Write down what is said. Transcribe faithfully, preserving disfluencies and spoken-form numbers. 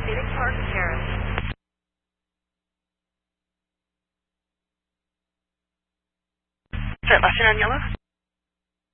Phoenix Park Terrace. Is that left on yellow?